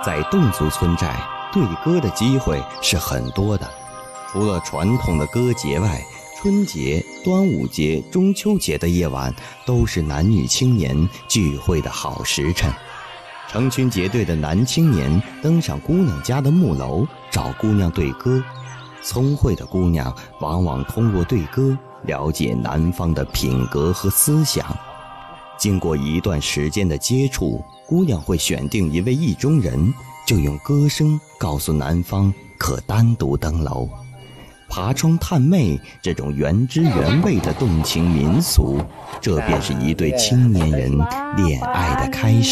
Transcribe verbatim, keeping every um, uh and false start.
在侗族村寨，对歌的机会是很多的。除了传统的歌节外，春节、端午节、中秋节的夜晚都是男女青年聚会的好时辰。成群结队的男青年登上姑娘家的木楼，找姑娘对歌。聪慧的姑娘往往通过对歌了解男方的品格和思想。经过一段时间的接触，姑娘会选定一位意中人，就用歌声告诉男方可单独登楼。爬窗探妹这种原汁原味的动情民俗，这便是一对青年人恋爱的开始。